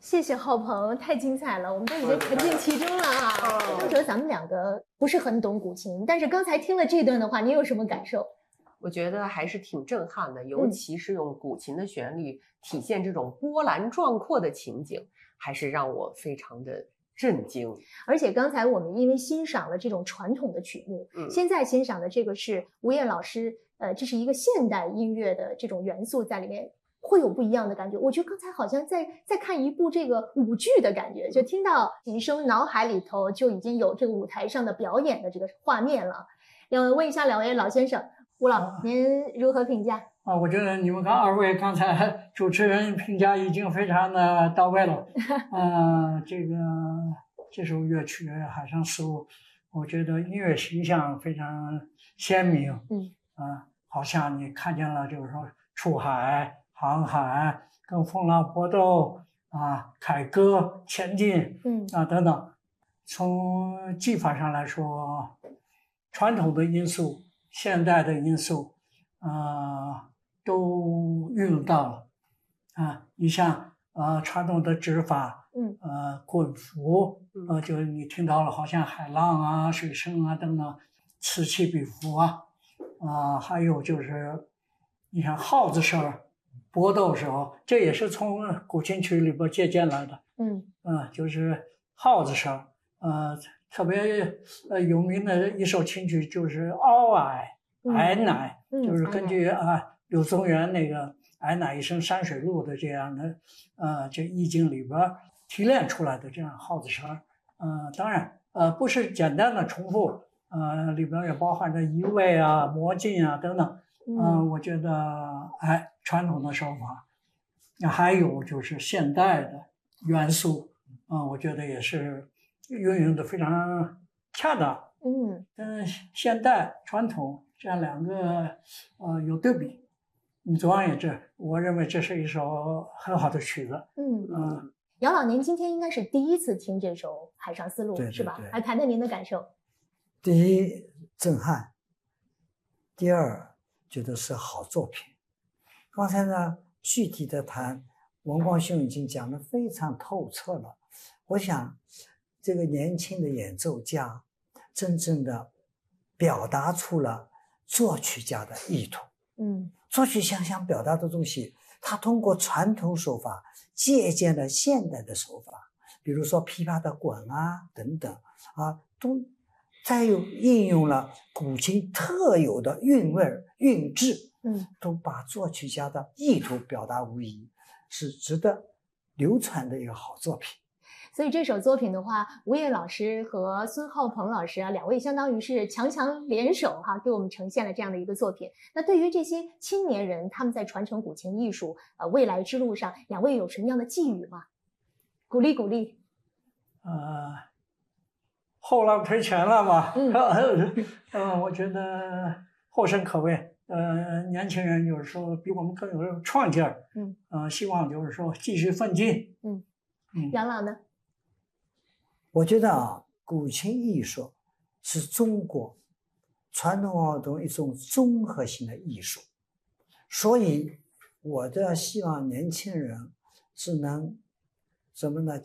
谢谢浩鹏，太精彩了，我们都已经沉浸其中了啊！我觉得咱们两个不是很懂古琴，但是刚才听了这段的话，你有什么感受？ 我觉得还是挺震撼的，尤其是用古琴的旋律体现这种波澜壮阔的情景，还是让我非常的震惊。 而且刚才我们因为欣赏了这种传统的曲目，现在欣赏的这个是吴越老师，这是一个现代音乐的这种元素在里面。会有不一样的感觉。我觉得刚才好像在看一部这个舞剧的感觉，就听到琴声，脑海里头就已经有这个舞台上的表演的这个画面了。问一下两位老先生，吴老，您如何评价？ 我觉得你们二位刚才主持人评价已经非常的到位了。这首乐曲《海上丝路》，我觉得音乐形象非常鲜明。好像你看见了，就是说出海。航海跟风浪搏斗凯歌前进等等。从技法上来说，传统的因素、现代的因素都运用到了你像传统的指法滚符就是你听到了，好像海浪水声等等，此起彼伏还有就是你像号子声。搏斗时候，这也是从古琴曲里边借鉴来的。就是号子声。特别有名的一首琴曲就是《嗷矮乃》，就是根据柳宗元那个“矮乃一声山水路”的这样的这意境里边提炼出来的这样号子声。当然不是简单的重复，里边也包含着移位魔进等等。我觉得传统的手法，还有就是现代的元素我觉得也是运用的非常恰当。现代传统这样两个有对比，你总而言之，我认为这是一首很好的曲子。 姚老，您今天应该是第一次听这首《海上丝路》，是吧？来谈谈您的感受。 第一，震撼；第二，觉得是好作品。刚才呢，具体的谈，文光兄已经讲得非常透彻了。我想，这个年轻的演奏家，真正的表达出了作曲家的意图。作曲家想表达的东西，他通过传统手法借鉴了现代的手法，比如说琵琶的滚等等都再有应用了古琴特有的韵味韵致。都把作曲家的意图表达无疑，是值得流传的一个好作品。 所以这首作品的话，吴越老师和孙浩鹏老师两位相当于是强联手给我们呈现了这样的一个作品。那对于这些青年人，他们在传承古琴艺术未来之路上，两位有什么样的寄语吗？鼓励鼓励。 后浪推前浪吧。我觉得后生可畏。年轻人有时候比我们更有创劲儿。希望就是说继续奋进。 杨老呢？ 我觉得古琴艺术是中国传统文化中一种综合性的艺术，所以我的希望年轻人是能什么呢？